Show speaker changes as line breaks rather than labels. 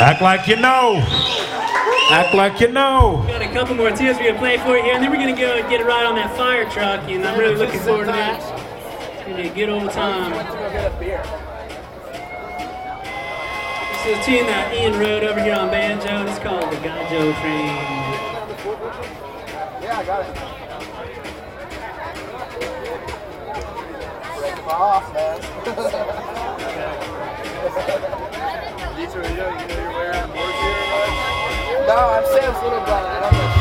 Act like you know. Act like you know.
Got a couple more tunes we're gonna play for you here, and then we're gonna go and get a ride on that fire truck, and I'm really looking forward to that. It's gonna be a good old time. This is a tune that Ian wrote over here on banjo. It's called the Gajo Train.
Yeah, I got it. Break them off, man. You know you're wearing horse here or what? No, I'm Sam's little brother. I don't know.